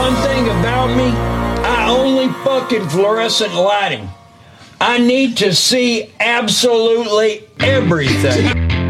one thing about me, I only fucking fluorescent lighting. I need to see absolutely everything.